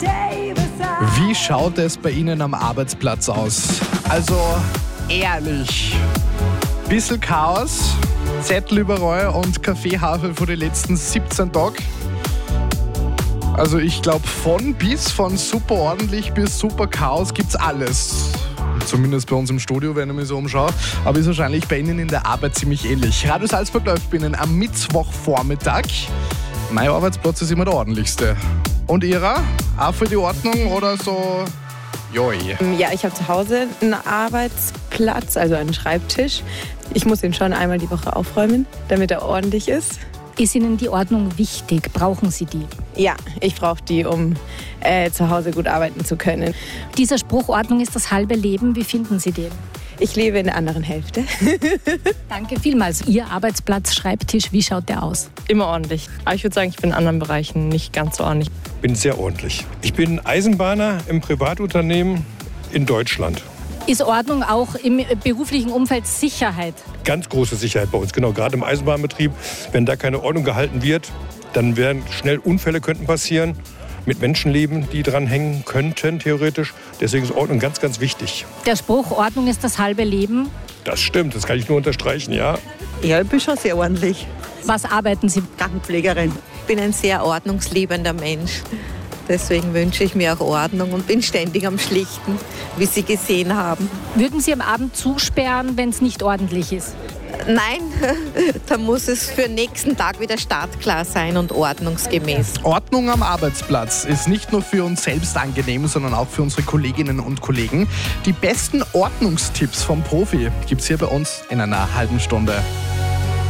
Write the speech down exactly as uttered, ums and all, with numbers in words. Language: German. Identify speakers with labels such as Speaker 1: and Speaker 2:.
Speaker 1: Wie schaut es bei Ihnen am Arbeitsplatz aus? Also ehrlich, bisschen Chaos, Zettel überall und Kaffeehafe vor den letzten siebzehn Tagen. Also ich glaube, von bis, von super ordentlich bis super Chaos gibt's alles. Zumindest bei uns im Studio, wenn ich mich so umschaue. Aber ist wahrscheinlich bei Ihnen in der Arbeit ziemlich ähnlich. Radio Salzburg läuft bei Ihnen am Mittwochvormittag. Mein Arbeitsplatz ist immer der ordentlichste. Und Ihrer? Auch für die Ordnung oder so? Joi.
Speaker 2: Ja, ich habe zu Hause einen Arbeitsplatz, also einen Schreibtisch. Ich muss ihn schon einmal die Woche aufräumen, damit er ordentlich ist.
Speaker 3: Ist Ihnen die Ordnung wichtig? Brauchen Sie die?
Speaker 2: Ja, ich brauche die, um äh, zu Hause gut arbeiten zu können.
Speaker 3: Dieser Spruch, Ordnung ist das halbe Leben, wie finden Sie den?
Speaker 2: Ich lebe in der anderen Hälfte.
Speaker 3: Danke vielmals. Ihr Arbeitsplatz, Schreibtisch, wie schaut der aus?
Speaker 2: Immer ordentlich. Aber ich würde sagen, ich bin in anderen Bereichen nicht ganz so ordentlich.
Speaker 4: Ich bin sehr ordentlich. Ich bin Eisenbahner im Privatunternehmen in Deutschland.
Speaker 3: Ist Ordnung auch im beruflichen Umfeld Sicherheit?
Speaker 4: Ganz große Sicherheit bei uns, genau. Gerade im Eisenbahnbetrieb. Wenn da keine Ordnung gehalten wird, dann werden schnell Unfälle könnten passieren. Mit Menschenleben, die dran hängen könnten, theoretisch. Deswegen ist Ordnung ganz, ganz wichtig.
Speaker 3: Der Spruch, Ordnung ist das halbe Leben.
Speaker 4: Das stimmt, das kann ich nur unterstreichen, ja.
Speaker 5: Ja, ich bin schon sehr ordentlich.
Speaker 3: Was arbeiten Sie?
Speaker 5: Krankenpflegerin. Ich bin ein sehr ordnungsliebender Mensch. Deswegen wünsche ich mir auch Ordnung und bin ständig am Schlichten, wie Sie gesehen haben.
Speaker 3: Würden Sie am Abend zusperren, wenn es nicht ordentlich ist?
Speaker 5: Nein, da muss es für den nächsten Tag wieder startklar sein und ordnungsgemäß.
Speaker 1: Ordnung am Arbeitsplatz ist nicht nur für uns selbst angenehm, sondern auch für unsere Kolleginnen und Kollegen. Die besten Ordnungstipps vom Profi gibt es hier bei uns in einer halben Stunde.